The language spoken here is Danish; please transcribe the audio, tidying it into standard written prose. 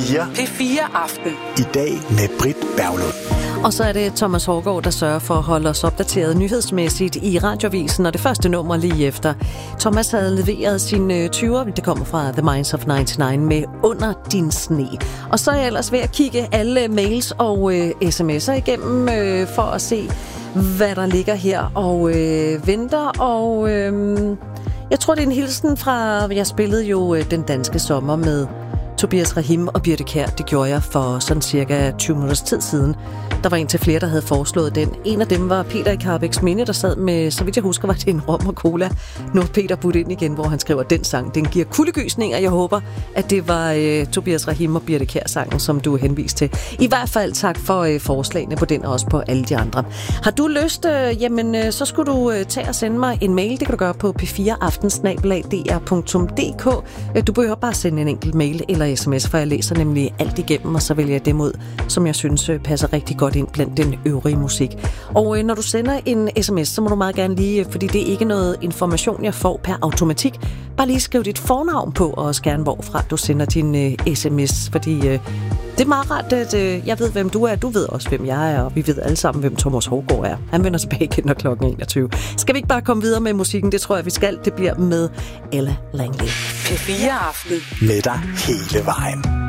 P4 Aften. I dag med Britt Berglund. Og så er det Thomas Hårgaard, der sørger for at holde os opdateret nyhedsmæssigt i Radioavisen, og det første nummer lige efter. Thomas havde leveret sine 20'er, det kommer fra The Minds of 99, med Under din sne. Og så er jeg ellers ved at kigge alle mails og sms'er igennem for at se, hvad der ligger her og venter. Og jeg tror, det er en hilsen fra, jeg spillede jo Den Danske Sommer med Tobias Rahim og Birthe Kjær. Det gjorde jeg for sådan cirka 20 minutters tid siden. Der var en til flere, der havde foreslået den. En af dem var Peter i Karrebæksminde, der sad med, så vidt jeg husker, var det en rom og cola. Nu er Peter budt ind igen, hvor han skriver, den sang, den giver kuldegysninger. Jeg håber, at det var Tobias Rahim og Birthe Kjær sangen, som du henviste til. I hvert fald tak for forslagene på den og også på alle de andre. Har du lyst, jamen så skulle du tage og sende mig en mail. Det kan du gøre på p4aften@dr.dk. Du behøver bare sende en enkelt mail eller sms, for jeg læser nemlig alt igennem, og så vælger jeg dem ud, som jeg synes passer rigtig godt ind blandt den øvrige musik. Og når du sender en sms, så må du meget gerne lige, fordi det er ikke noget information, jeg får per automatik, bare lige skriv dit fornavn på, og også gerne hvorfra du sender din sms, fordi det er meget rart, at jeg ved, hvem du er, du ved også, hvem jeg er, og vi ved alle sammen, hvem Thomas Hårgaard er. Han vender tilbage igen, når klokken 21. Skal vi ikke bare komme videre med musikken? Det tror jeg, vi skal. Det bliver med Ella Langley. P4 Aften. Med dig hele vejen.